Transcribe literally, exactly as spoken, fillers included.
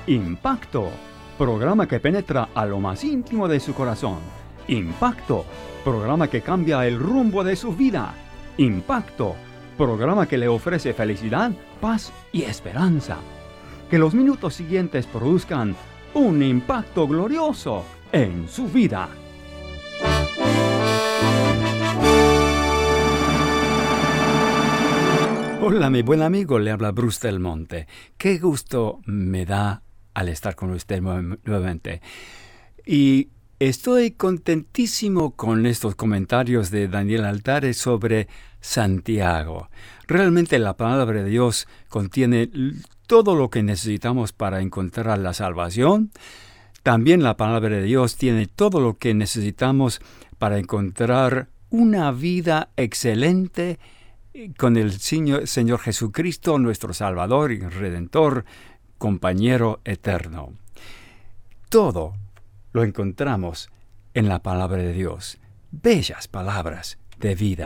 Impacto, programa que penetra a lo más íntimo de su corazón. Impacto, programa que cambia el rumbo de su vida. Impacto, programa que le ofrece felicidad, paz y esperanza. Que los minutos siguientes produzcan un impacto glorioso en su vida. Hola, mi buen amigo, le habla Bruce Del Monte. Qué gusto me da al estar con usted nuevamente. Y estoy contentísimo con estos comentarios de Daniel Altares sobre Santiago. Realmente la palabra de Dios contiene todo lo que necesitamos para encontrar la salvación. También la palabra de Dios tiene todo lo que necesitamos para encontrar una vida excelente con el Señor, Señor Jesucristo, nuestro Salvador y Redentor, compañero eterno. Todo lo encontramos en la palabra de Dios. Bellas palabras de vida.